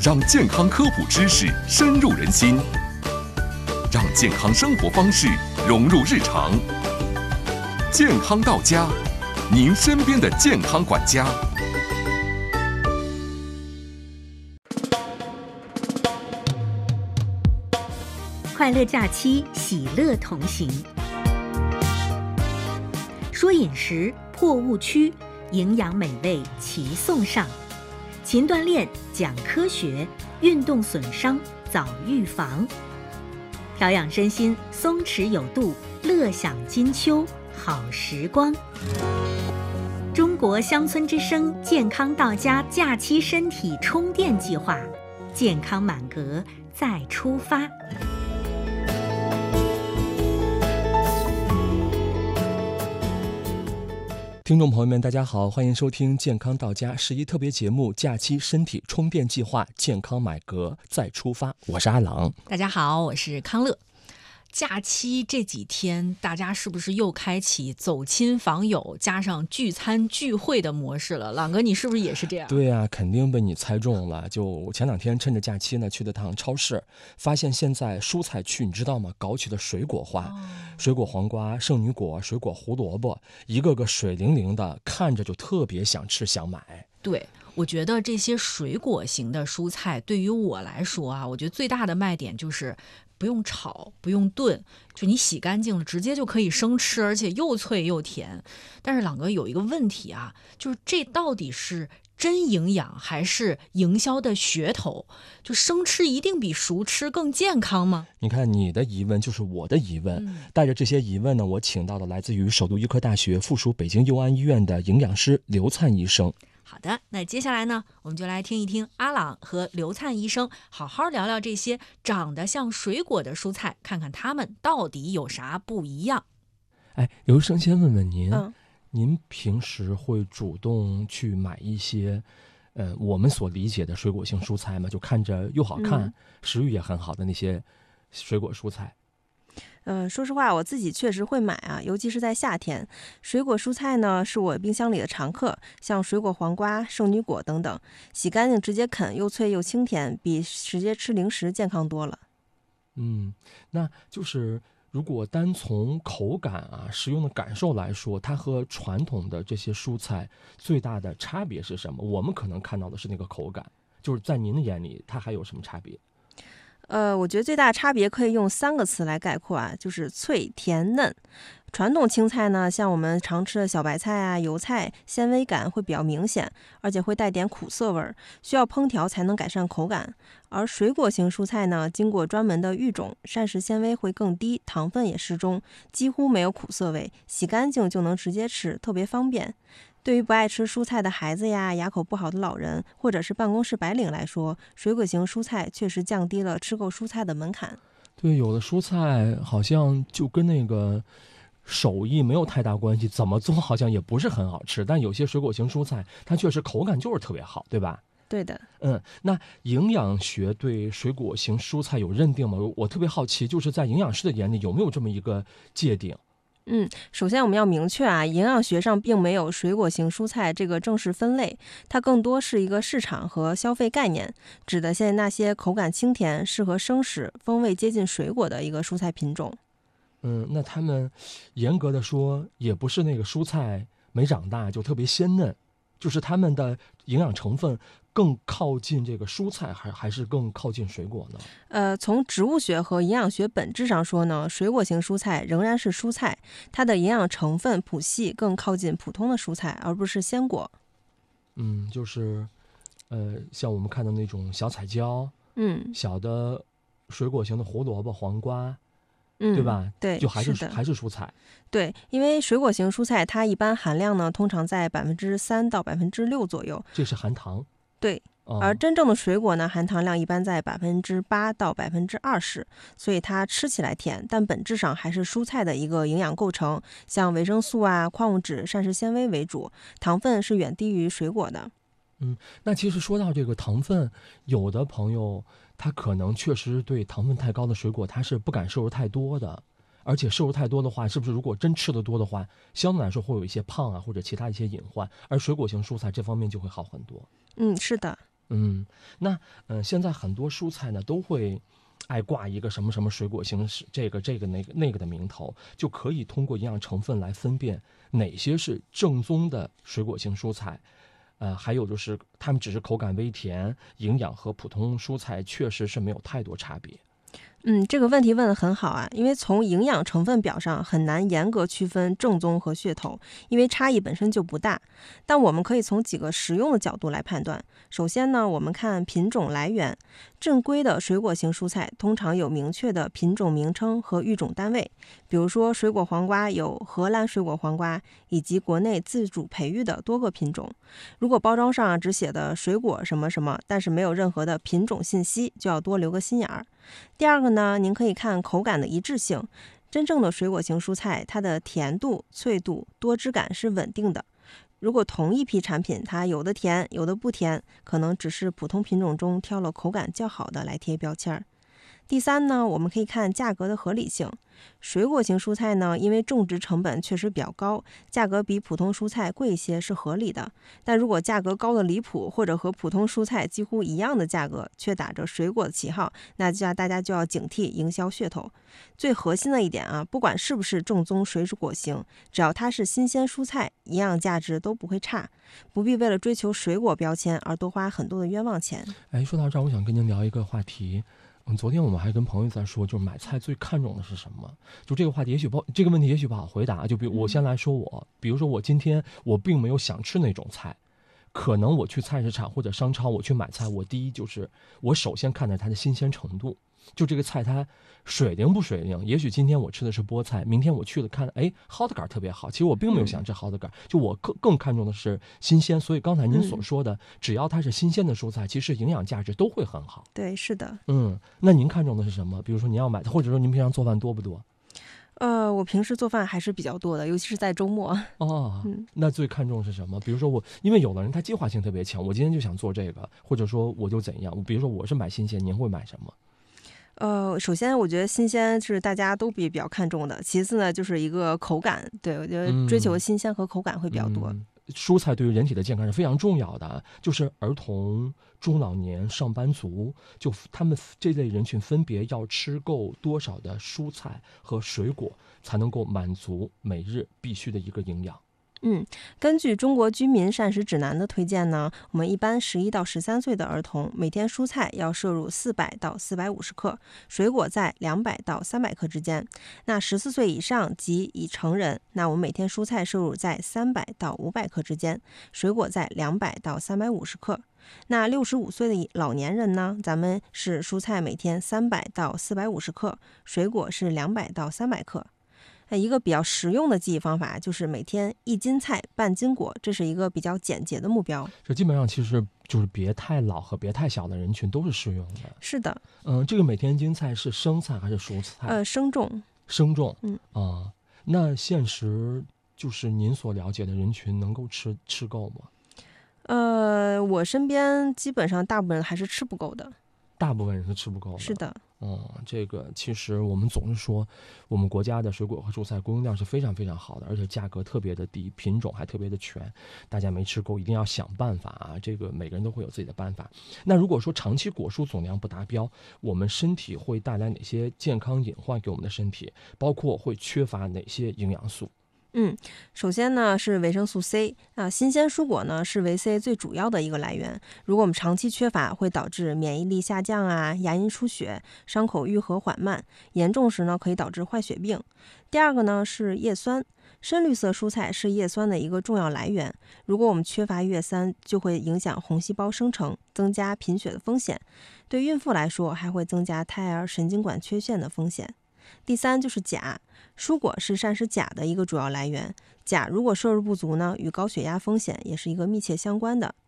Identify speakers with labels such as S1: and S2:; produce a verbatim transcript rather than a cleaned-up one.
S1: 让健康科普知识深入人心，让健康生活方式融入日常。健康到家，您身边的健康管家。
S2: 快乐假期，喜乐同行。说饮食破误区，营养美味齐送上。勤锻炼讲科学，运动损伤早预防。调养身心松弛有度，乐享金秋好时光。中国乡村之声健康到家假期身体充电计划，健康满格再出发。
S3: 听众朋友们，大家好，欢迎收听《健康到家》十一特别节目《假期身体充电计划》，健康买格再出发。我是阿朗。
S4: 大家好，我是康乐。假期这几天，大家是不是又开启走亲访友加上聚餐聚会的模式了？朗哥，你是不是也是这样？
S3: 对啊，肯定被你猜中了。就前两天趁着假期呢，去了趟超市，发现现在蔬菜区你知道吗？搞起了水果化，哦、水果黄瓜、圣女果、水果胡萝卜，一个个水灵灵的，看着就特别想吃想买。
S4: 对。我觉得这些水果型的蔬菜对于我来说啊，我觉得最大的卖点就是不用炒，不用炖，就你洗干净了直接就可以生吃，而且又脆又甜。但是朗哥有一个问题啊，就是这到底是真营养还是营销的噱头？就生吃一定比熟吃更健康吗？
S3: 你看你的疑问就是我的疑问、嗯、带着这些疑问呢，我请到了来自于首都医科大学附属北京佑安医院的营养师刘灿医生。
S4: 好的，那接下来呢，我们就来听一听阿朗和刘灿医生好好聊聊这些长得像水果的蔬菜，看看它们到底有啥不一样。
S3: 哎，刘医生先问问您、
S5: 嗯、
S3: 您平时会主动去买一些呃我们所理解的水果性蔬菜吗？就看着又好看、嗯、食欲也很好的那些水果蔬菜。
S5: 嗯，说实话，我自己确实会买啊，尤其是在夏天。水果蔬菜呢，是我冰箱里的常客，像水果黄瓜、圣女果等等，洗干净直接啃，又脆又清甜，比直接吃零食健康多了。
S3: 嗯，那就是如果单从口感啊、食用的感受来说，它和传统的这些蔬菜最大的差别是什么？我们可能看到的是那个口感，就是在您的眼里，它还有什么差别？
S5: 呃，我觉得最大差别可以用三个词来概括啊，就是脆、甜、嫩。传统青菜呢，像我们常吃的小白菜啊、油菜，纤维感会比较明显，而且会带点苦涩味儿，需要烹调才能改善口感。而水果型蔬菜呢，经过专门的育种，膳食纤维会更低，糖分也适中，几乎没有苦涩味，洗干净就能直接吃，特别方便。对于不爱吃蔬菜的孩子呀、牙口不好的老人，或者是办公室白领来说，水果型蔬菜确实降低了吃够蔬菜的门槛。
S3: 对，有的蔬菜好像就跟那个手艺没有太大关系，怎么做好像也不是很好吃，但有些水果型蔬菜它确实口感就是特别好，对吧？
S5: 对的。
S3: 嗯，那营养学对水果型蔬菜有认定吗？我特别好奇，就是在营养师的眼里有没有这么一个界定？
S5: 嗯，首先我们要明确啊，营养学上并没有水果型蔬菜这个正式分类，它更多是一个市场和消费概念，指的现在那些口感清甜、适合生食、风味接近水果的一个蔬菜品种。
S3: 嗯，那他们严格的说，也不是那个蔬菜没长大就特别鲜嫩，就是他们的营养成分更靠近这个蔬菜，还还是更靠近水果呢？
S5: 呃，从植物学和营养学本质上说呢，水果型蔬菜仍然是蔬菜，它的营养成分谱系更靠近普通的蔬菜，而不是鲜果。
S3: 嗯，就是呃，像我们看到那种小彩椒，
S5: 嗯，
S3: 小的水果型的胡萝卜、黄瓜。
S5: 嗯，
S3: 对吧？
S5: 对，
S3: 就还是
S5: 是
S3: 还是蔬菜。
S5: 对，因为水果型蔬菜它一般含量呢，通常在百分之三到百分之六左右。
S3: 这是含糖。
S5: 对，
S3: 哦、
S5: 而真正的水果呢，含糖量一般在百分之八到百分之二十，所以它吃起来甜，但本质上还是蔬菜的一个营养构成，像维生素啊、矿物质、膳食纤维为主，糖分是远低于水果的。
S3: 嗯，那其实说到这个糖分，有的朋友他可能确实对糖分太高的水果他是不敢摄入太多的，而且摄入太多的话，是不是如果真吃得多的话，相对来说会有一些胖啊或者其他一些隐患，而水果型蔬菜这方面就会好很多。
S5: 嗯，是的。
S3: 嗯，那嗯、呃，现在很多蔬菜呢都会爱挂一个什么什么水果型，是这个这个那个那个的名头，就可以通过营养成分来分辨哪些是正宗的水果型蔬菜。呃，还有就是它们只是口感微甜，营养和普通蔬菜确实是没有太多差别。
S5: 嗯，这个问题问得很好啊，因为从营养成分表上很难严格区分正宗和噱头，因为差异本身就不大。但我们可以从几个实用的角度来判断。首先呢，我们看品种来源，正规的水果型蔬菜通常有明确的品种名称和育种单位，比如说水果黄瓜有荷兰水果黄瓜以及国内自主培育的多个品种。如果包装上只写的水果什么什么，但是没有任何的品种信息，就要多留个心眼儿。第二个呢，您可以看口感的一致性。真正的水果型蔬菜，它的甜度、脆度、多汁感是稳定的。如果同一批产品，它有的甜，有的不甜，可能只是普通品种中挑了口感较好的来贴标签儿。第三呢，我们可以看价格的合理性。水果型蔬菜呢，因为种植成本确实比较高，价格比普通蔬菜贵一些是合理的。但如果价格高的离谱，或者和普通蔬菜几乎一样的价格，却打着水果的旗号，那就要大家就要警惕营销噱头。最核心的一点啊，不管是不是正宗水果型，只要它是新鲜蔬菜，营养价值都不会差，不必为了追求水果标签而多花很多的冤枉钱。
S3: 哎，说到这儿，我想跟您聊一个话题。嗯，昨天我们还跟朋友在说，就是买菜最看重的是什么？就这个话题，也许不这个问题也许不好回答。就比如我先来说我，比如说我今天我并没有想吃那种菜，可能我去菜市场或者商超我去买菜，我第一就是我首先看的它的新鲜程度。就这个菜它水灵不水灵，也许今天我吃的是菠菜，明天我去了看，哎，蒿子杆特别好，其实我并没有想吃蒿子杆，就我更更看重的是新鲜。所以刚才您所说的，只要它是新鲜的蔬菜，其实营养价值都会很好。
S5: 对，是的。
S3: 嗯，那您看重的是什么？比如说您要买，或者说您平常做饭多不多？
S5: 呃，我平时做饭还是比较多的，尤其是在周末。
S3: 哦，
S5: 嗯，
S3: 那最看重是什么？比如说我，因为有的人他计划性特别强，我今天就想做这个，或者说我就怎样。比如说我是买新鲜，您会买什么？
S5: 呃，首先我觉得新鲜是大家都比比较看重的，其次呢就是一个口感，对，我觉得追求新鲜和口感会比较多。
S3: 嗯嗯、蔬菜对于人体的健康是非常重要的，就是儿童、中老年、上班族，就他们这类人群分别要吃够多少的蔬菜和水果，才能够满足每日必须的一个营养。
S5: 嗯，根据中国居民膳食指南的推荐呢，我们一般十一到十三岁的儿童每天蔬菜要摄入四百到四百五十克，水果在两百到三百克之间。那十四岁以上及已成人，那我们每天蔬菜摄入在三百到五百克之间，水果在两百到三百五十克。那六十五岁的老年人呢，咱们是蔬菜每天三百到四百五十克，水果是两百到三百克。一个比较实用的记忆方法就是每天一斤菜半斤果，这是一个比较简洁的目标。
S3: 这基本上其实就是别太老和别太小的人群都是适用的。
S5: 是的。
S3: 嗯，这个每天一斤菜是生菜还是蔬菜？
S5: 呃，生种。
S3: 生种。
S5: 嗯
S3: 啊、呃，那现实就是您所了解的人群能够吃吃够吗？
S5: 呃，我身边基本上大部分人还是吃不够的。
S3: 大部分人是吃不够的。
S5: 是的。
S3: 哦，这个其实我们总是说，我们国家的水果和蔬菜供应量是非常非常好的，而且价格特别的低，品种还特别的全。大家没吃够，一定要想办法啊！这个每个人都会有自己的办法。那如果说长期果蔬总量不达标，我们身体会带来哪些健康隐患给我们的身体？包括会缺乏哪些营养素？
S5: 嗯，首先呢是维生素 C， 啊，新鲜蔬果呢是维 C 最主要的一个来源。如果我们长期缺乏，会导致免疫力下降啊，牙龈出血，伤口愈合缓慢，严重时呢可以导致坏血病。第二个呢是叶酸，深绿色蔬菜是叶酸的一个重要来源。如果我们缺乏叶酸，就会影响红细胞生成，增加贫血的风险。对孕妇来说，还会增加胎儿神经管缺陷的风险。第三就是钾，蔬果是膳食钾的一个主要来源。钾如果摄入不足呢，与高血压风险也是一个密切相关的。